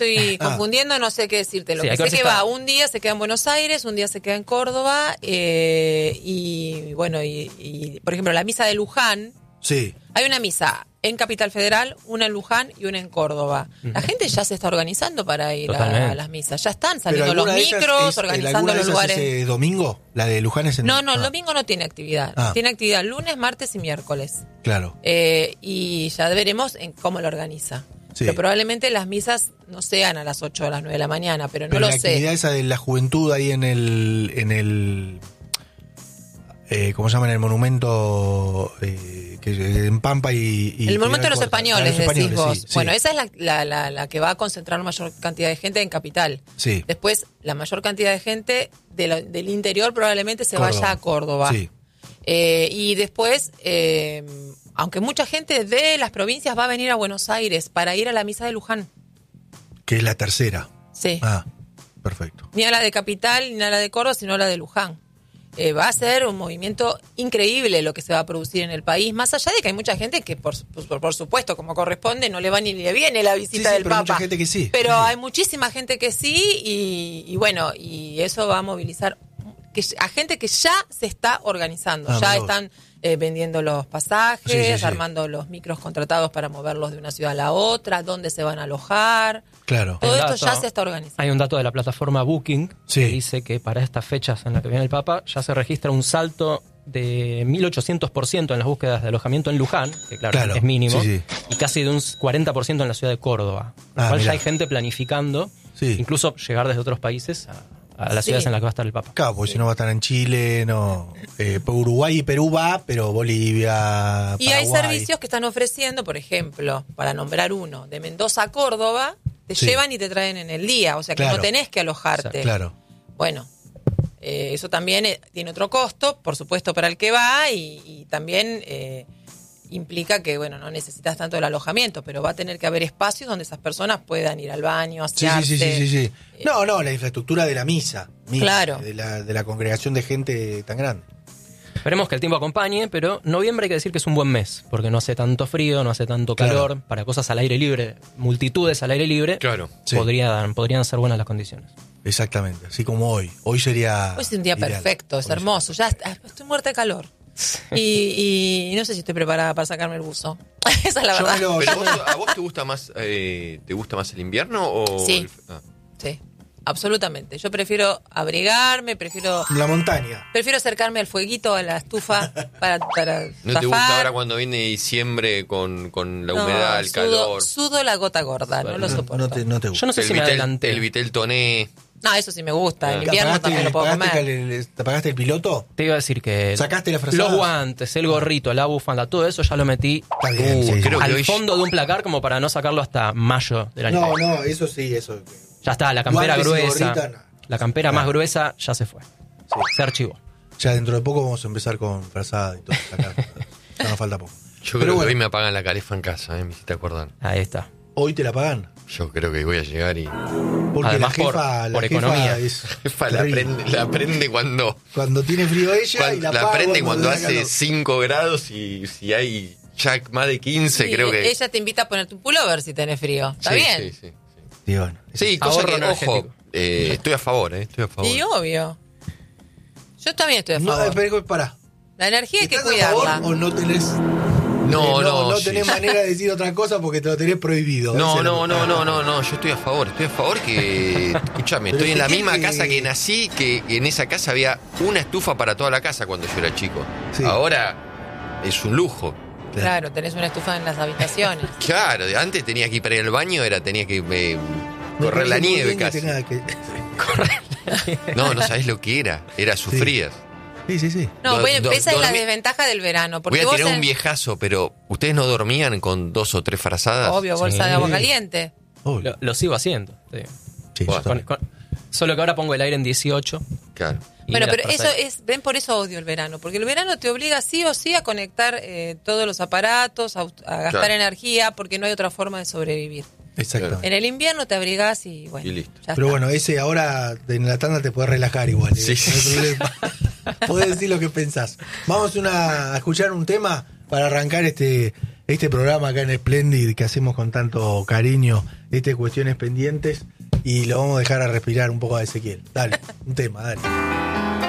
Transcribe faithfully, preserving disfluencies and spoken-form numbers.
estoy Ah. confundiendo, no sé qué decirte. Lo Sí, que hay sé que que ver si va, está- un día se queda en Buenos Aires, un día se queda en Córdoba, eh, y bueno, y, y por ejemplo, la misa de Luján, Sí. hay una misa en Capital Federal, una en Luján y una en Córdoba. La gente ya se está organizando para ir a, Totalmente. a las misas. Ya están Pero saliendo los alguna de ellas micros, es- organizando ¿alguna de los esas lugares. es, eh, domingo? ¿La de Luján es en No, no, el ah, domingo no tiene actividad. Ah. Tiene actividad lunes, martes y miércoles. Claro. Eh, y ya veremos en cómo lo organiza. Sí. Pero probablemente las misas no sean a las ocho o a las nueve de la mañana, pero no Pero lo la actividad sé. esa de la juventud ahí en el... En el eh, ¿cómo se llama? En el monumento... Eh, que en Pampa y... y El monumento de los Corta. españoles, Ah, los decís españoles, vos. sí, sí. Bueno, esa es la, la, la, la que va a concentrar mayor cantidad de gente en Capital. Sí. Después, la mayor cantidad de gente de la- del interior probablemente se Córdoba. vaya a Córdoba. Sí. Eh, y después, eh, aunque mucha gente de las provincias va a venir a Buenos Aires para ir a la misa de Luján. Que es la tercera. Sí. Ah, perfecto. Ni a la de Capital, ni a la de Córdoba, sino a la de Luján. Eh, va a ser un movimiento increíble lo que se va a producir en el país, más allá de que hay mucha gente que, por, por, por supuesto, como corresponde, no le va ni le viene la visita Sí, sí, del pero Papa. mucha gente que sí. Pero Sí, sí. hay muchísima gente que sí, y, y bueno, y eso va a movilizar que, a gente que ya se está organizando, Ah, ya mirá vos. están eh, vendiendo los pasajes, Sí, sí, sí. armando los micros contratados para moverlos de una ciudad a la otra, dónde se van a alojar. Claro. Todo Hay un esto dato- ya se está organizando. Hay un dato de la plataforma Booking Sí. que dice que para estas fechas en las que viene el Papa ya se registra un salto de mil ochocientos por ciento en las búsquedas de alojamiento en Luján, que claro, Claro, es mínimo, sí, y casi de un cuarenta por ciento en la ciudad de Córdoba. Lo Ah, cual mirá. ya hay gente planificando, Sí. incluso llegar desde otros países a, a las Sí. ciudades en las que va a estar el Papa. Claro, porque si no va a estar en Chile, no. Eh, Uruguay y Perú va, pero Bolivia, Y hay Paraguay. servicios que están ofreciendo, por ejemplo, para nombrar uno, de Mendoza a Córdoba, te Sí. llevan y te traen en el día, o sea que Claro. no tenés que alojarte. Claro. Bueno, eh, eso también eh, tiene otro costo, por supuesto, para el que va, y, y también eh, implica que, bueno, no necesitas tanto el alojamiento, pero va a tener que haber espacios donde esas personas puedan ir al baño, Sí, asearse. sí, sí, sí, sí, sí. No, no, la infraestructura de la misa. misma, Claro. De la, de la congregación de gente tan grande. Esperemos que el tiempo acompañe, pero noviembre hay que decir que es un buen mes, porque no hace tanto frío, no hace tanto Claro. calor, para cosas al aire libre, multitudes al aire libre, Claro. Sí. podrían, podrían ser buenas las condiciones. Exactamente, así como hoy. Hoy sería. Hoy es un día ideal. perfecto, es Hoy hermoso. Ya está- estoy muerta de calor. Y, y no sé si estoy preparada para sacarme el buzo. Esa es la Yo verdad. me lo- Pero yo vos, me- ¿a vos te gusta más eh, te gusta más el invierno o Sí. el- ah. Sí, absolutamente. Yo prefiero abrigarme, prefiero La montaña. prefiero acercarme al fueguito, a la estufa para, para ¿No te gusta zafar. ahora cuando viene diciembre con, con la No, humedad, el sudo- calor? Sudo la gota gorda, no lo soporto. No te, no te Yo gusta. no sé el si me vitel, adelanté. el vitel toné. No, eso sí me gusta. En ¿Te invierno también lo puedo pagaste comer. el- ¿Te pagaste el piloto? Te iba a decir que ¿Sacaste la frazada? los guantes, el gorrito, la bufanda, todo eso ya lo metí Está bien, sí, creo sí. que al hoy- fondo de un placar como para no sacarlo hasta mayo del año. No, que viene. no, eso sí, eso. Ya está, la campera Guantes y gruesa. gorrita, no. La campera más Claro. gruesa ya se fue. Sí. Se archivó. Ya dentro de poco vamos a empezar con frazada y todo. Sacar. Ya nos falta poco. Yo Pero creo bueno. que hoy me apagan la carefa en casa, eh, me hiciste acordar. Ahí está. Hoy te la pagan. Yo creo que voy a llegar y Porque Además, la por- jefa, la por jefa economía. es Jefa, la terrible. prende, la prende cuando, Cuando tiene frío ella y cuando la, la apaga prende cuando da hace calor. cinco grados y si hay ya más de quince, Sí, creo que ella te invita a ponerte un pullover si tenés frío. ¿Está sí, bien? Sí, sí, sí. Y bueno, Sí, cosa Ahorro que, energético. ojo, eh, estoy a favor, eh, estoy a favor. Y obvio. Yo también estoy a no, favor. pero pará. La energía hay que ¿Estás a favor cuidarla. o no tenés, No, eh, no, no sí. tenés manera de decir otra cosa porque te lo tenés prohibido? Esa No, es la- no, no, no, no, no, yo estoy a favor, estoy a favor que, escúchame, Pero estoy en la ¿qué misma quiere? casa que nací, que en esa casa había una estufa para toda la casa cuando yo era chico. Sí. Ahora es un lujo. Claro, tenés una estufa en las habitaciones. Claro, de antes tenía que ir para ir al baño, era tenía que eh, Me correr la parece muy nieve bien que casi. tenga que- No, no sabés lo que era, era sufrías. Sí, sí, sí. No, Do- bueno, do- esa es la dormí- desventaja del verano. Voy Porque a vos tirar en- un viejazo, pero ¿ustedes no dormían con dos o tres frazadas? Obvio, bolsa Sí. de agua caliente. Obvio. Lo, lo sigo haciendo. Sí. Sí, Bueno, yo Con- también. con- solo que ahora pongo el aire en dieciocho. Claro. y Bueno, las pero eso frazadas- es, ven, por eso odio el verano, porque el verano te obliga sí o sí a conectar eh, todos los aparatos, a, a gastar Claro. energía, porque no hay otra forma de sobrevivir. Exactamente. En el invierno te abrigás y bueno, Y listo. ya Pero está. bueno, ese ahora en la tanda te puedes relajar igual. ¿eh? Sí, sí, No hay sí. problema. Podés decir lo que pensás. Vamos una, a escuchar un tema para arrancar este, este programa acá en Splendid que hacemos con tanto cariño este Cuestiones Pendientes y lo vamos a dejar a respirar un poco a Ezequiel. Dale, un tema, dale.